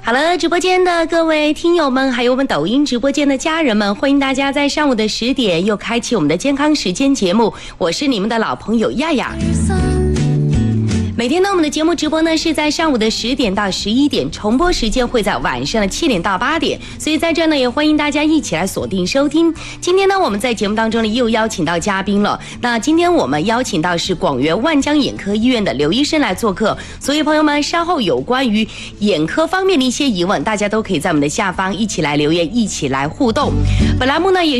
好了，直播间的各位听友们，还有我们抖音直播间的家人们，欢迎大家在上午的10点又开启我们的健康时间节目，我是你们的老朋友亚亚。每天呢，我们的节目直播呢是在上午的10点到11点，重播时间会在晚上的7点到8点，所以在这呢也欢迎大家一起来锁定收听。今天呢，我们在节目当中呢又邀请到嘉宾了。那今天我们邀请到是广元万江眼科医院的刘医生来做客，所以朋友们稍后有关于眼科方面的一些疑问，大家都可以在我们的下方一起来留言，一起来互动。本栏目呢也